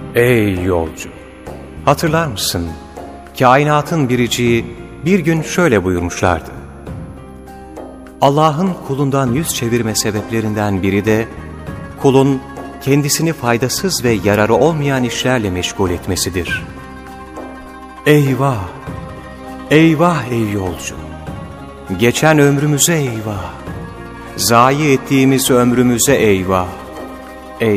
Ey yolcu! Hatırlar mısın? Kainatın biriciği bir gün şöyle buyurmuşlardı. Allah'ın kulundan yüz çevirme sebeplerinden biri de kulun kendisini faydasız ve yararı olmayan işlerle meşgul etmesidir. Eyvah! Eyvah ey yolcu! Geçen ömrümüze eyvah! Zayi ettiğimiz ömrümüze eyvah!